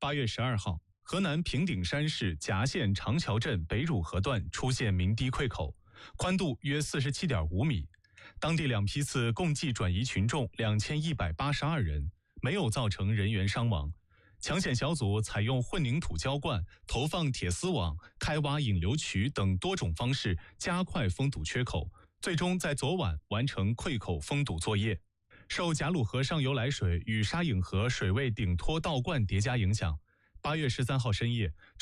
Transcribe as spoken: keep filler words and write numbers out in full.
八月十二号，河南平顶山市夹县长桥镇北汝河段出现鸣堤溃口，宽度约 四十七点五米。当地两批次共计转移群众两千一百八十二人，没有造成人员伤亡。抢险小组采用混凝土浇灌、投放铁丝网、开挖引流渠等多种方式加快封堵缺口，最终在昨晚完成溃口封堵作业。受贾鲁河上游来水与沙隐河水位顶托倒灌叠加影响，八月十三号深夜，